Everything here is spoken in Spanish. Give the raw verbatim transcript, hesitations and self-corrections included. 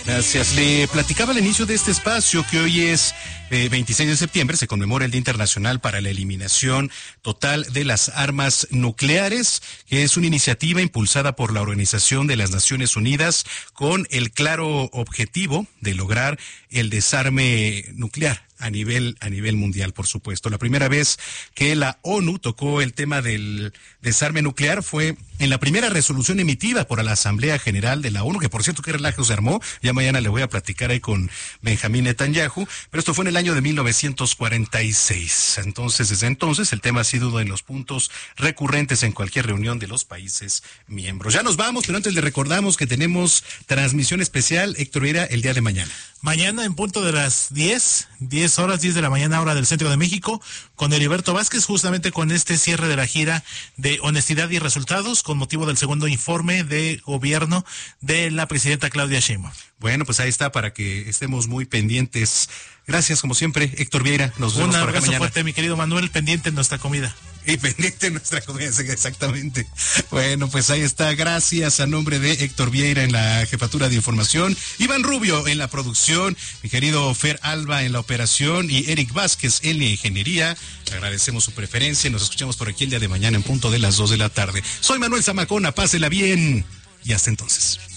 Gracias. Le platicaba al inicio de este espacio que hoy es eh, veintiséis de septiembre, se conmemora el Día Internacional para la Eliminación Total de las Armas Nucleares, que es una iniciativa impulsada por la Organización de las Naciones Unidas con el claro objetivo de lograr el desarme nuclear a nivel a nivel mundial, por supuesto. La primera vez que la ONU tocó el tema del desarme nuclear fue en la primera resolución emitida por la Asamblea General de la ONU, que por cierto qué relajo se armó, ya mañana le voy a platicar ahí con Benjamín Netanyahu, pero esto fue en el año de mil novecientos cuarenta y seis. Entonces, desde entonces, el tema ha sido uno de los puntos recurrentes en cualquier reunión de los países miembros. Ya nos vamos, pero antes le recordamos que tenemos transmisión especial, Héctor Vieira, el día de mañana. Mañana en punto de las diez, diez horas, diez de la mañana, hora del centro de México, con Heriberto Vázquez, justamente con este cierre de la gira de Honestidad y Resultados, con motivo del segundo informe de gobierno de la presidenta Claudia Sheinbaum. Bueno, pues ahí está, para que estemos muy pendientes. Gracias, como siempre, Héctor Vieira. Nos vemos Un por acá abrazo mañana. fuerte, mi querido Manuel, pendiente en nuestra comida. Y pendiente nuestra comida, exactamente. Bueno, pues ahí está. Gracias a nombre de Héctor Vieira en la jefatura de información, Iván Rubio en la producción, mi querido Fer Alba en la operación y Eric Vázquez en la ingeniería. Le agradecemos su preferencia y nos escuchamos por aquí el día de mañana en punto de las dos de la tarde. Soy Manuel Zamacona, pásela bien y hasta entonces.